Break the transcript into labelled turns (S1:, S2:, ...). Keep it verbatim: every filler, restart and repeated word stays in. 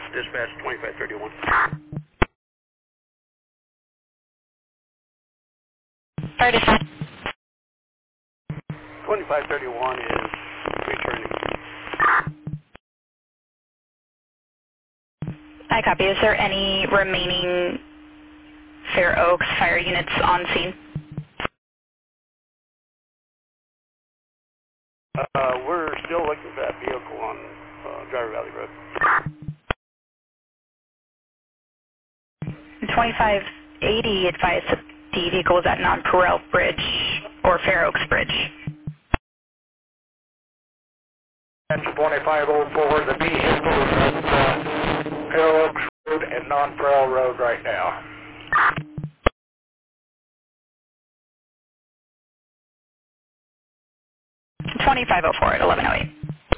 S1: dispatch twenty-five thirty-one.
S2: Fire dispatch.
S1: twenty-five thirty-one is returning.
S2: I copy. Is there any remaining Fair Oaks fire units on scene?
S1: Uh, we're still looking for that vehicle on uh, Driver Valley Road.
S2: twenty-five eighty advised that the vehicle was at Nonpareil Bridge or Fair Oaks Bridge.
S3: twenty-five oh four, the vehicle is at uh, Fair Oaks Road and Nonpareil Road right now.
S2: twenty-five oh four at eleven oh eight.